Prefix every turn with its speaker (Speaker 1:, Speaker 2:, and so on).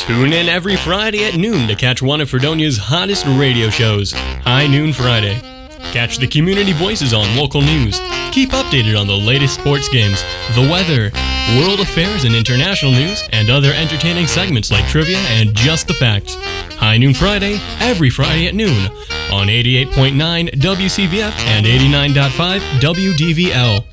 Speaker 1: Tune in every Friday at noon to catch one of Fredonia's hottest radio shows, High Noon Friday. Catch the community voices on local news. Keep updated on the latest sports games, the weather, world affairs and international news, and other entertaining segments like trivia and just the facts. High Noon Friday, every Friday at noon on 88.9 WCVF and 89.5 WDVL.